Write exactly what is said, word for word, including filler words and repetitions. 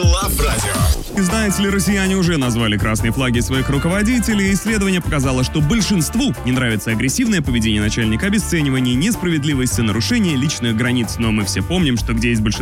Love Radio. И знаете ли, россияне уже назвали красные флаги своих руководителей. Исследование показало, что большинству не нравится агрессивное поведение начальника, обесценивание, несправедливость и нарушение личных границ. Но мы все помним, что где есть большинство